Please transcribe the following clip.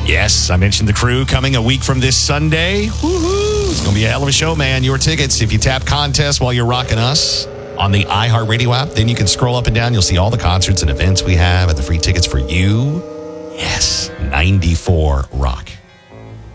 Yes, I mentioned the crew coming a week from this Sunday. Woohoo! It's going to be a hell of a show, man. Your tickets, if you tap contest while you're rocking us on the iHeartRadio app, then you can scroll up and down. You'll see all the concerts and events we have and the free tickets for you. Yes, 94 Rock.